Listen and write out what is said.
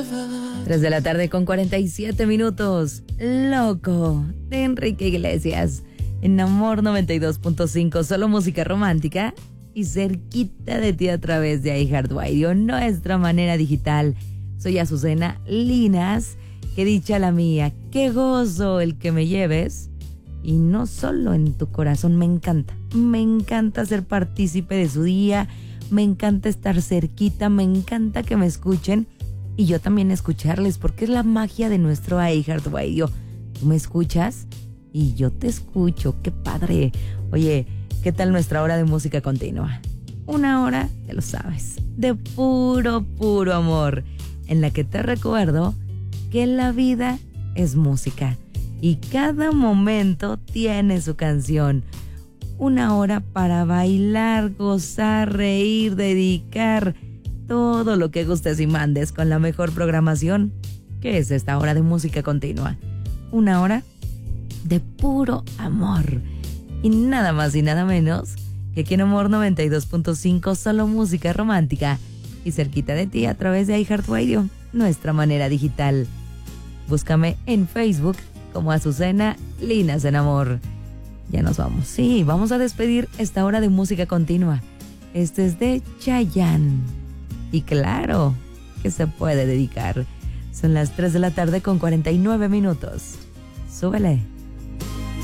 3 de la tarde con 47 minutos. Loco, de Enrique Iglesias. En Amor 92.5, solo música romántica y cerquita de ti a través de iHeartRadio, nuestra manera digital. Soy Azucena Linas, qué dicha la mía, qué gozo el que me lleves. Y no solo en tu corazón, me encanta ser partícipe de su día, me encanta estar cerquita, me encanta que me escuchen y yo también escucharles, porque es la magia de nuestro iHeartRadio. Tú me escuchas y yo te escucho, qué padre. Oye, ¿qué tal nuestra hora de música continua? Una hora, ya lo sabes, de puro amor, en la que te recuerdo que la vida es música y cada momento tiene su canción. Una hora para bailar, gozar, reír, dedicar, todo lo que gustes y mandes con la mejor programación, que es esta hora de música continua. Una hora de puro amor. Y nada más y nada menos que aquí en Amor 92.5, solo música romántica. Y cerquita de ti a través de iHeartRadio, nuestra manera digital. Búscame en Facebook como Azucena Linas en Amor. Ya nos vamos. Sí, vamos a despedir esta hora de música continua. Este es de Chayanne. Y claro que se puede dedicar. Son las 3 de la tarde con 49 minutos. Súbele.